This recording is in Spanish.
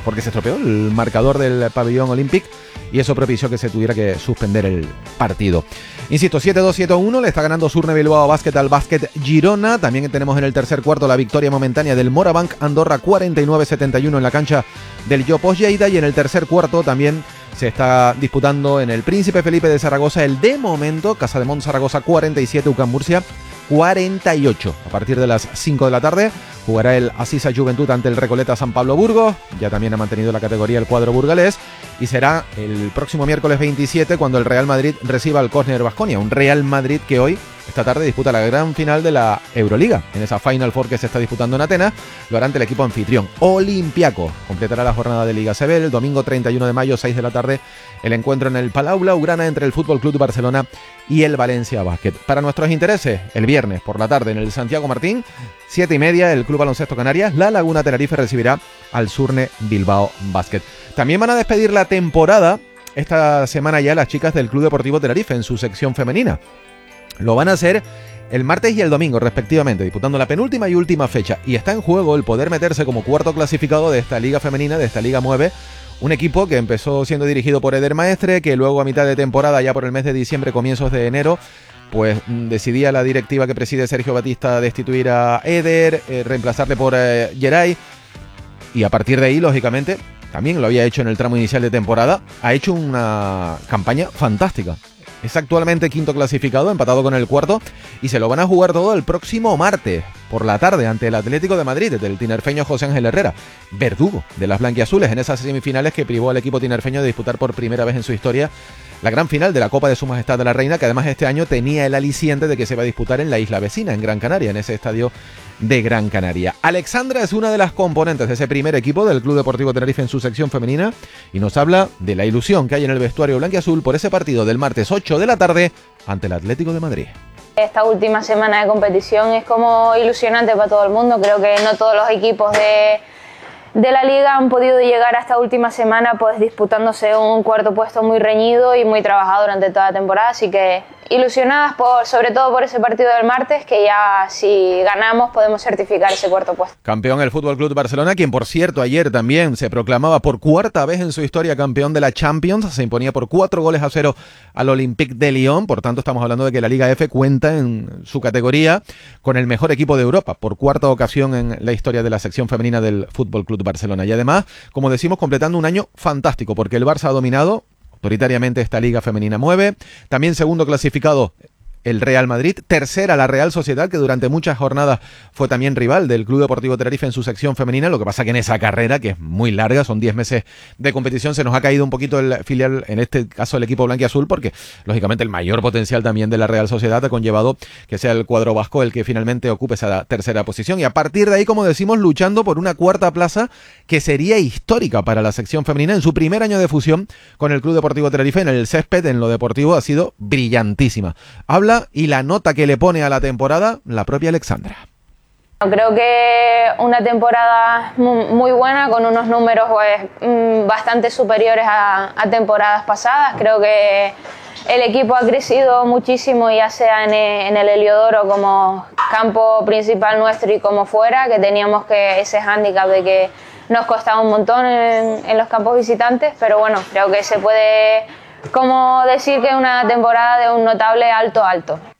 porque se estropeó el marcador del pabellón Olympic y eso propició que se tuviera que suspender el partido. Insisto, 7-2, 7-1, le está ganando Surne Bilbao Basket al Basket Girona. También tenemos en el tercer cuarto la victoria momentánea del Morabanc Andorra 49-71 en la cancha del Jopos Lleida, y en el tercer cuarto también se está disputando en el Príncipe Felipe de Zaragoza el de momento Casademont Zaragoza 47, UCAM Murcia 48. A partir de las 5 de la tarde jugará el Asisa Juventud ante el Recoleta San Pablo Burgos. Ya también ha mantenido la categoría el cuadro burgalés, y será el próximo miércoles 27 cuando el Real Madrid reciba al Córner Baskonia, un Real Madrid que hoy, esta tarde, disputa la gran final de la Euroliga. En esa Final Four que se está disputando en Atenas, lo hará ante el equipo anfitrión Olympiacos. Completará la jornada de Liga CB el domingo 31 de mayo, 6 de la tarde, el encuentro en el Palau Blaugrana entre el Fútbol Club Barcelona y el Valencia Basket. Para nuestros intereses, el viernes por la tarde en el Santiago Martín, 7:30, el Club Baloncesto Canarias, La Laguna Tenerife recibirá al Surne Bilbao Basket. También van a despedir la temporada esta semana ya las chicas del Club Deportivo Tenerife en su sección femenina. Lo van a hacer el martes y el domingo respectivamente, disputando la penúltima y última fecha, y está en juego el poder meterse como cuarto clasificado de esta liga femenina, de esta Liga MUEVE, un equipo que empezó siendo dirigido por Eder Maestre, que luego a mitad de temporada, ya por el mes de diciembre, comienzos de enero, pues decidía la directiva que preside Sergio Batista destituir a Eder, reemplazarle por Geray, y a partir de ahí, lógicamente, también lo había hecho en el tramo inicial de temporada, ha hecho una campaña fantástica. Es actualmente quinto clasificado, empatado con el cuarto, y se lo van a jugar todo el próximo martes por la tarde ante el Atlético de Madrid del tinerfeño José Ángel Herrera, verdugo de las blanquiazules en esas semifinales que privó al equipo tinerfeño de disputar por primera vez en su historia la gran final de la Copa de Su Majestad de la Reina, que además este año tenía el aliciente de que se va a disputar en la isla vecina, en Gran Canaria, en ese estadio de Gran Canaria. Alexandra es una de las componentes de ese primer equipo del Club Deportivo Tenerife en su sección femenina, y nos habla de la ilusión que hay en el vestuario blanquiazul por ese partido del martes 8 de la tarde ante el Atlético de Madrid. Esta última semana de competición es como ilusionante para todo el mundo. Creo que no todos los equipos de la liga han podido llegar a esta última semana pues disputándose un cuarto puesto muy reñido y muy trabajado durante toda la temporada, así que ilusionadas sobre todo por ese partido del martes, que ya si ganamos podemos certificar ese cuarto puesto. Campeón el Fútbol Club Barcelona, quien por cierto ayer también se proclamaba por cuarta vez en su historia campeón de la Champions, se imponía por 4-0 al Olympique de Lyon. Por tanto estamos hablando de que la Liga F cuenta en su categoría con el mejor equipo de Europa, por cuarta ocasión en la historia de la sección femenina del Fútbol Club Barcelona, y además, como decimos, completando un año fantástico, porque el Barça ha dominado autoritariamente esta Liga Femenina MUEVE. También segundo clasificado el Real Madrid, tercera la Real Sociedad, que durante muchas jornadas fue también rival del Club Deportivo Tenerife en su sección femenina. Lo que pasa que en esa carrera, que es muy larga, son 10 meses de competición, se nos ha caído un poquito el filial, en este caso el equipo blanquiazul, porque lógicamente el mayor potencial también de la Real Sociedad ha conllevado que sea el cuadro vasco el que finalmente ocupe esa tercera posición, y a partir de ahí, como decimos, luchando por una cuarta plaza que sería histórica para la sección femenina en su primer año de fusión con el Club Deportivo Tenerife. En el césped, en lo deportivo, ha sido brillantísima. Habla y la nota que le pone a la temporada la propia Alexandra. Creo que una temporada muy buena, con unos números pues, bastante superiores a temporadas pasadas. Creo que el equipo ha crecido muchísimo, ya sea en el Heliodoro como campo principal nuestro y como fuera, que teníamos ese hándicap de que nos costaba un montón en los campos visitantes, pero bueno, creo que se puede como decir que es una temporada de un notable alto.